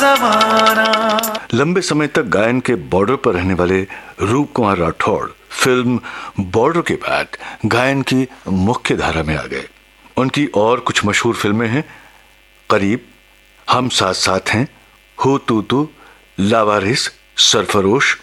जमाना। लंबे समय तक गायन के बॉर्डर पर रहने वाले रूप कुमार राठौड़ फिल्म बॉर्डर के बाद गायन की मुख्य धारा में आ गए। उनकी और कुछ मशहूर फिल्में हैं करीब, हम साथ साथ हैं, हो तू तू, लावारिस, सरफरोश